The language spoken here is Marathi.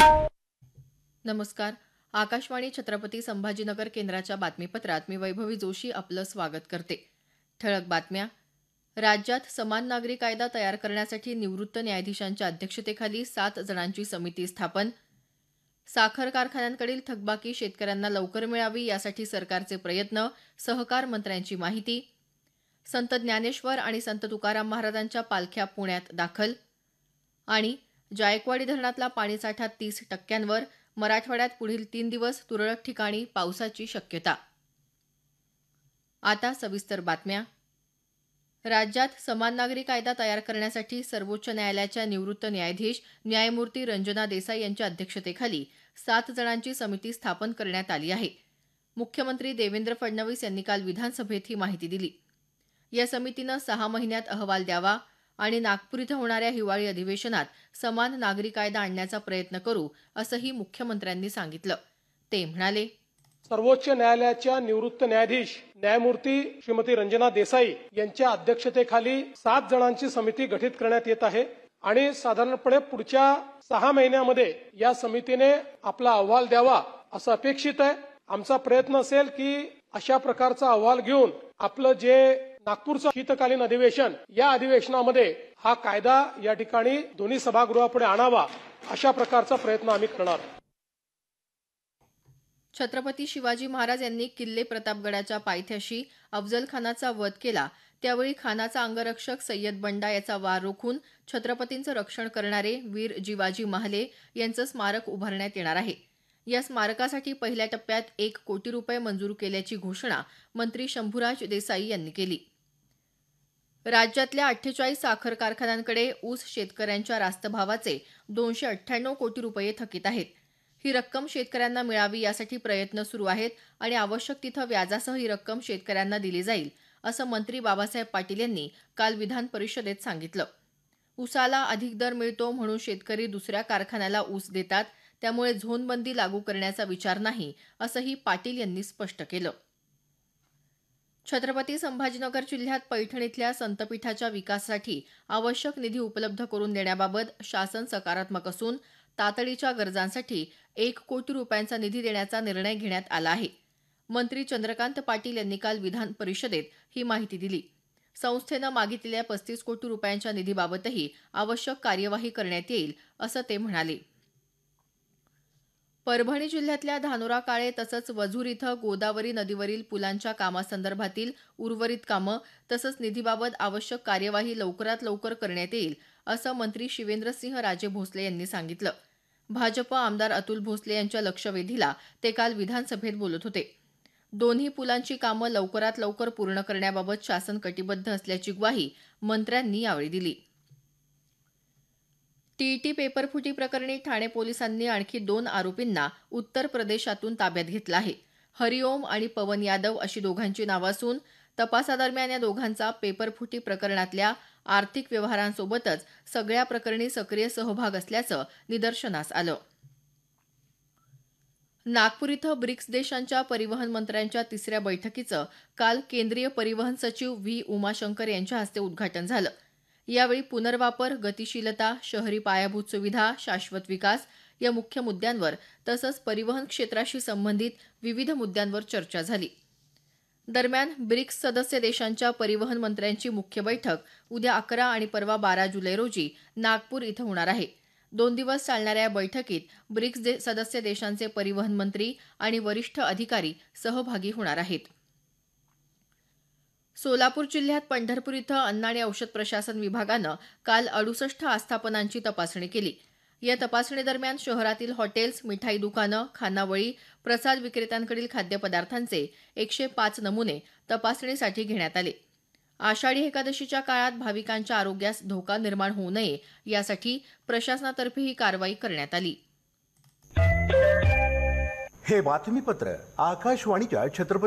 नमस्कार. आकाशवाणी छत्रपती संभाजीनगर केंद्राच्या बातमीपत्रात मी वैभवी जोशी आपलं स्वागत करते. ठळक बातम्या. राज्यात समान नागरी कायदा तयार करण्यासाठी निवृत्त न्यायाधीशांच्या अध्यक्षतेखाली 7 जणांची समिती स्थापन. साखर कारखान्यांकडील थकबाकी शेतकऱ्यांना लवकर मिळावी यासाठी सरकारचे प्रयत्न, सहकार मंत्र्यांची माहिती. संत ज्ञानेश्वर आणि संत तुकाराम महाराजांच्या पालख्या पुण्यात दाखल. आणि जायकवाडी धरणातला पाणीसाठा 30% मराठवाड्यात पुढील 3 दिवस तुरळक ठिकाणी पावसाची शक्यता. आता सविस्तर बातम्या. राज्यात समान नागरी कायदा तयार करण्यासाठी सर्वोच्च न्यायालयाच्या निवृत्त न्यायाधीश न्यायमूर्ती रंजना देसाई यांच्या अध्यक्षतेखाली 7 जणांची समिती स्थापन करण्यात आली आहे. मुख्यमंत्री देवेंद्र फडणवीस यांनी काल विधानसभेत ही माहिती दिली. या समितीनं 6 महिन्यात अहवाल द्यावा आणि नागपूर इथं होणाऱ्या हिवाळी अधिवेशनात समान नागरी कायदा आणण्याचा प्रयत्न करू असंही मुख्यमंत्र्यांनी सांगितलं. ते म्हणाले, सर्वोच्च न्यायालयाच्या निवृत्त न्यायाधीश न्यायमूर्ती श्रीमती रंजना देसाई यांच्या अध्यक्षतेखाली 7 जणांची समिती गठीत करण्यात येत आहे आणि साधारणपणे पुढच्या 6 महिन्यामध्ये या समितीने आपला अहवाल द्यावा असं अपेक्षित आहे. आमचा प्रयत्न असेल की अशा प्रकारचा अहवाल घेऊन आपलं जे नागपूरचं शीतकालीन अधिवेशन या अधिवेशनामध्ये हा कायदा या ठिकाणी दोन्ही सभागृहापुढे आणावा अशा प्रकारचा प्रयत्न आम्ही करणार. छत्रपती शिवाजी महाराज यांनी किल्ले प्रतापगडाच्या पायथ्याशी अफजल खानाचा वध केला त्यावेळी खानाचा अंगरक्षक सय्यद बंडा याचा वार रोखून छत्रपतींचं रक्षण करणारे वीर जिवाजी महाले यांचं स्मारक उभारण्यात येणार आहे. या स्मारकासाठी पहिल्या टप्प्यात 1 कोटी रुपये मंजूर केल्याची घोषणा मंत्री शंभूराज देसाई यांनी केली. राज्यातल्या 48 साखर कारखान्यांकडे ऊस शेतकऱ्यांच्या रास्त भावाचे 298 कोटी रुपये थकीत आहेत. ही रक्कम शेतकऱ्यांना मिळावी यासाठी प्रयत्न सुरू आहेत आणि आवश्यक तिथं व्याजासह ही रक्कम शेतकऱ्यांना दिली जाईल असं मंत्री बाबासाहेब पाटील यांनी काल विधान परिषदेत सांगितलं. ऊसाला अधिक दर मिळतो म्हणून शेतकरी दुसऱ्या कारखान्याला ऊस देतात, त्यामुळे झोनबंदी लागू करण्याचा विचार नाही असंही पाटील यांनी स्पष्ट केलं. छत्रपती संभाजीनगर जिल्ह्यात पैठण इथल्या संतपीठाच्या विकासासाठी आवश्यक निधी उपलब्ध करून देण्याबाबत शासन सकारात्मक असून तातडीच्या गरजांसाठी 1 कोटी रुपयांचा निधी देण्याचा निर्णय घेण्यात आला आहे. मंत्री चंद्रकांत पाटील यांनी काल विधान परिषदेत ही माहिती दिली. संस्थेनं मागितलेल्या 35 कोटी रुपयांच्या निधीबाबतही आवश्यक कार्यवाही करण्यात येईल असं ते म्हणाले. परभणी जिल्ह्यातल्या धानोरा काळे तसंच वझूर इथं गोदावरी नदीवरील पुलांच्या कामासंदर्भातील उर्वरित कामं तसंच निधीबाबत आवश्यक कार्यवाही लवकरात लवकर करण्यात येईल असं मंत्री शिवेंद्रसिंह राजे भोसले यांनी सांगितलं. भाजप आमदार अतुल भोसले यांच्या लक्षवेधीला ते काल विधानसभेत बोलत होते. दोन्ही पुलांची कामं लवकरात लवकर पूर्ण करण्याबाबत शासन कटिबद्ध असल्याची ग्वाही मंत्र्यांनी यावेळी दिली. टीईटी पेपरफुटी प्रकरणी ठाणे पोलिसांनी आणखी 2 आरोपींना उत्तर प्रदेशातून ताब्यात घेतलं आहे. हरिओम आणि पवन यादव अशी दोघांची नावं असून तपासादरम्यान या दोघांचा पेपरफुटी प्रकरणातल्या आर्थिक व्यवहारांसोबतच सगळ्या प्रकरणी सक्रिय सहभाग असल्याचं निदर्शनास आलं. नागपूर इथं ब्रिक्स देशांच्या परिवहन मंत्र्यांच्या 3ऱ्या बैठकीचं काल केंद्रीय परिवहन सचिव व्ही उमाशंकर यांच्या हस्ते उद्घाटन झालं. यावेळी पुनर्वापर, गतिशीलता, शहरी पायाभूत सुविधा, शाश्वत विकास या मुख्य मुद्द्यांवर तसंच परिवहन क्षेत्राशी संबंधित विविध मुद्द्यांवर चर्चा झाली. दरम्यान ब्रिक्स सदस्य देशांच्या परिवहन मंत्र्यांची मुख्य बैठक उद्या 11 आणि परवा 12 जुलै रोजी नागपूर इथं होणार आहे. 2 दिवस चालणाऱ्या या बैठकीत ब्रिक्स सदस्य देशांचे परिवहन मंत्री आणि वरिष्ठ अधिकारी सहभागी होणार आहेत. सोलापूर जिल्ह्यात पंढरपूर इथं अन्न आणि औषध प्रशासन विभागानं काल 68 आस्थापनांची तपासणी केली. या तपासणीदरम्यान शहरातील हॉटेल्स, मिठाई दुकानं, खानावळी, प्रसाद विक्रेत्यांकडील खाद्यपदार्थांचे 105 नमुने तपासणीसाठी घेण्यात आले. आषाढी एकादशीच्या काळात भाविकांच्या आरोग्यास धोका निर्माण होऊ नये यासाठी प्रशासनातर्फे ही कारवाई करण्यात आली. हे बातमीपत्र आकाशवाणीच्या छत्रपती